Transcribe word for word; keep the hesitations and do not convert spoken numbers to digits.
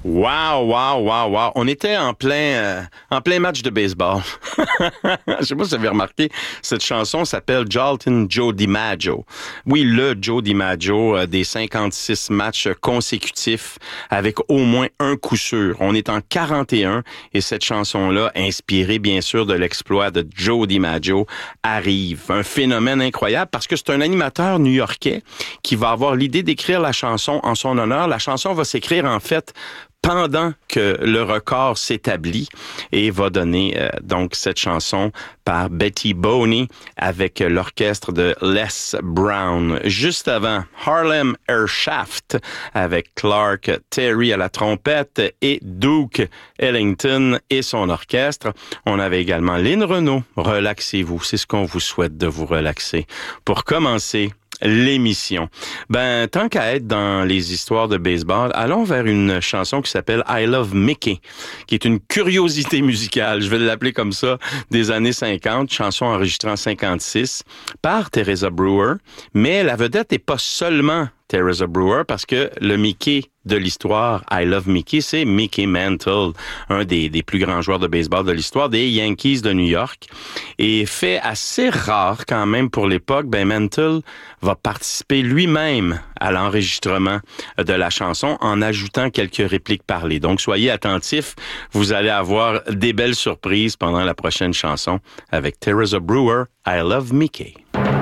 Wow, wow, wow, wow. On était en plein, euh, en plein match de baseball. Je sais pas si vous avez remarqué, cette chanson s'appelle Joltin' Joe DiMaggio. Oui, le Joe DiMaggio euh, des cinquante-six matchs consécutifs avec au moins un coup sûr. On est en quarante et un et cette chanson-là, inspirée bien sûr de l'exploit de Joe DiMaggio, arrive. Un phénomène incroyable parce que c'est un animateur new-yorkais qui va avoir l'idée d'écrire la chanson en son honneur. La chanson va s'écrire en fait pendant que le record s'établit et va donner euh, donc cette chanson par Betty Boney avec l'orchestre de Les Brown. Juste avant, Harlem Airshaft avec Clark Terry à la trompette et Duke Ellington et son orchestre. On avait également Lynn Renaud. Relaxez-vous, c'est ce qu'on vous souhaite de vous relaxer. Pour commencer l'émission. Ben, tant qu'à être dans les histoires de baseball, allons vers une chanson qui s'appelle I Love Mickey, qui est une curiosité musicale, je vais l'appeler comme ça, des années cinquante, chanson enregistrée en cinquante-six par Teresa Brewer, mais la vedette n'est pas seulement Teresa Brewer, parce que le Mickey de l'histoire, I Love Mickey, c'est Mickey Mantle, un des, des plus grands joueurs de baseball de l'histoire des Yankees de New York. Et fait assez rare quand même pour l'époque, ben Mantle va participer lui-même à l'enregistrement de la chanson en ajoutant quelques répliques parlées. Donc soyez attentifs, vous allez avoir des belles surprises pendant la prochaine chanson avec Teresa Brewer, I Love Mickey.